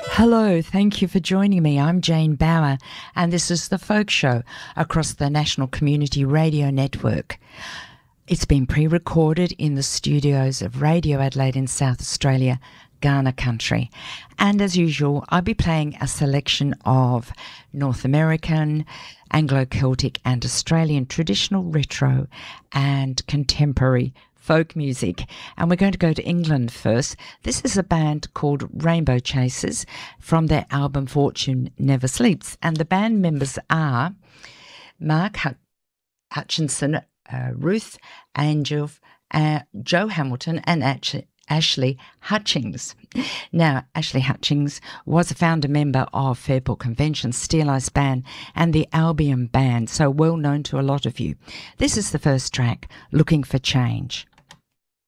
Hello, thank you for joining me. I'm Jane Bauer, and this is The Folk Show across the National Community Radio Network. It's been pre-recorded in the studios of Radio Adelaide in South Australia, Kaurna Country. And as usual, I'll be playing a selection of North American, Anglo-Celtic and Australian traditional retro and contemporary folk music. And we're going to go to England first. This is a band called Rainbow Chasers from their album Fortune Never Sleeps. And the band members are Mark Hutchinson, Ruth Angel, Joe Hamilton and Ashley Hutchings. Now, Ashley Hutchings was a founder member of Fairport Convention, Steel Ice Band and the Albion Band, so well known to a lot of you. This is the first track, Looking for Change.